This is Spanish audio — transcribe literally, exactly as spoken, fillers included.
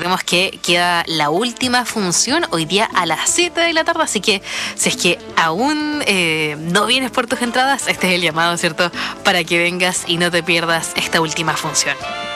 recordemos que queda la última función hoy día a las siete de la tarde, así que si es que aún eh, no vienes por tus entradas, este es el llamado, ¿cierto? Para que vengas y no te pierdas esta última función.